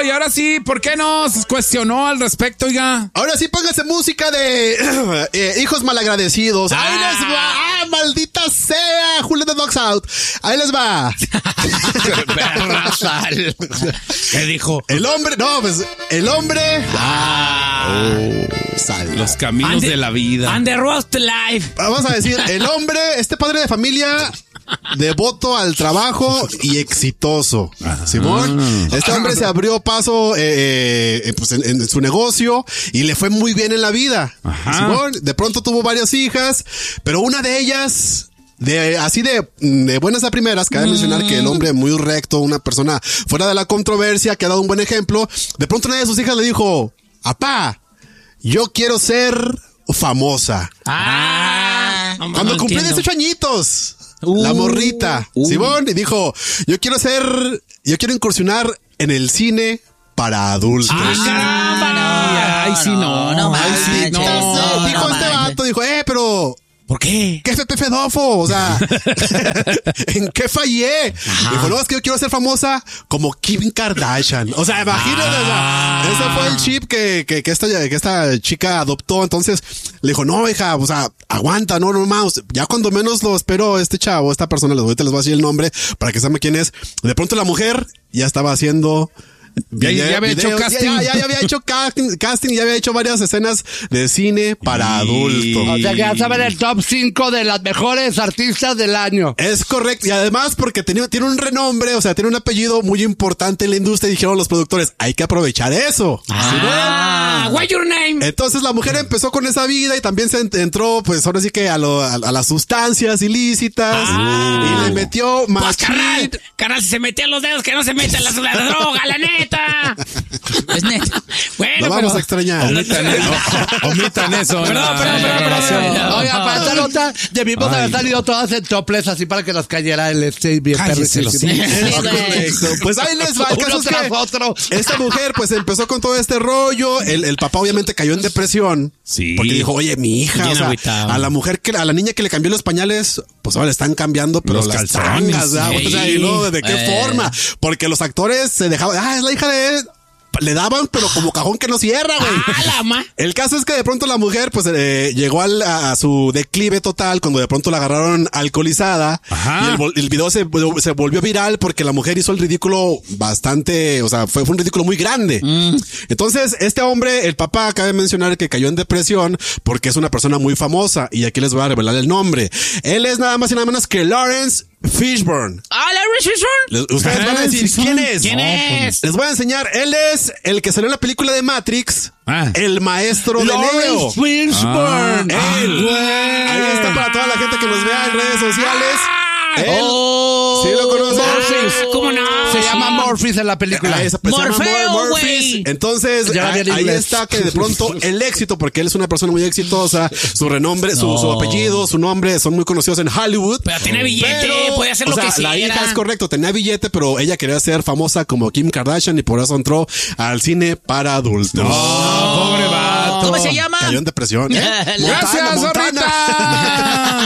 Y ahora sí, ¿por qué nos cuestionó al respecto, oiga? Ahora sí, póngase música de hijos malagradecidos. Ahí les va. ¡Ah, maldita sea! Julio de Dogs Out. Ahí les va. ¿Qué dijo? El hombre. Sal. Los caminos de la vida. And the roast life. Vamos a decir, el hombre, este padre de familia, devoto al trabajo y exitoso. Simón, este hombre se abrió paso pues en su negocio y le fue muy bien en la vida. Simón, de pronto tuvo varias hijas, pero una de ellas, de buenas a primeras, cabe mencionar que el hombre muy recto, una persona fuera de la controversia, que ha dado un buen ejemplo, de pronto una de sus hijas le dijo: "Apá, yo quiero ser famosa". Cuando cumplí 18 añitos, la morrita, Simón, y dijo: yo quiero incursionar en el cine para adultos. Ay, sí, no. Dijo este vato, pero... ¿Por qué? ¿Qué Pepe Fedofo? O sea, ¿en qué fallé? Dijo, no, es que yo quiero ser famosa como Kim Kardashian. O sea, imagínate, ese fue el chip que esta chica adoptó. Entonces le dijo, no, hija, o sea, aguanta, no, más. Ya cuando menos lo espero, este chavo, esta persona, ahorita les voy a decir el nombre para que sepan quién es. De pronto la mujer ya estaba haciendo... Ya había hecho casting. Ya había hecho casting, ya había hecho varias escenas de cine para adultos. O sea que ya saben el top 5 de las mejores artistas del año. Es correcto. Y además porque tiene un renombre, o sea, tiene un apellido muy importante en la industria, y dijeron los productores, hay que aprovechar eso. What's your name? Entonces la mujer empezó con esa vida y también se entró, pues ahora sí que a las sustancias ilícitas. Y le metió más. Pues carnal, si se metía los dedos, que no se meta la droga, la neta. Es neta. Bueno, lo vamos a extrañar. Omitan eso. Perdón. Oiga, para esta nota debimos haber salido todas en toples así para que nos cayera el bien perrísimo. Pues ahí les va. El caso es que esta mujer pues empezó con todo este rollo. El papá obviamente cayó en depresión. Sí. Porque dijo, oye, mi hija, o sea, a la niña que le cambió los pañales, pues ahora le están cambiando, pero los las calzones. tangas, o sea, y luego, ¿de qué forma? Porque los actores se dejaban, es la hija de él. Le daban, pero como cajón que no cierra, güey. El caso es que de pronto la mujer, pues, llegó a su declive total cuando de pronto la agarraron alcoholizada. Y el video se volvió viral porque la mujer hizo el ridículo bastante, o sea, fue un ridículo muy grande. Entonces, este hombre, el papá, cabe mencionar que cayó en depresión porque es una persona muy famosa. Y aquí les voy a revelar el nombre. Él es nada más y nada menos que Lawrence Fishburne. ¿Lawrence Fishburne? Ustedes van a decir, ¿quién es? ¿Quién es? Les voy a enseñar. Él es el que salió en la película de Matrix. El maestro de Neo. Lawrence Fishburne. Él. Ahí está para toda la gente que nos vea en redes sociales. Él. ¿Sí lo conoces? ¿Cómo no? Se llama Morpheus en la película. Morfeo, güey. Entonces, ahí está que de pronto el éxito, porque él es una persona muy exitosa, su renombre, su apellido, su nombre son muy conocidos en Hollywood. Pero tiene billete, puede hacer lo que quiera. La hija es correcto, tenía billete, pero ella quería ser famosa como Kim Kardashian y por eso entró al cine para adultos. Pobre vato. ¿Cómo se llama? Cayó en depresión. Gracias, Montana.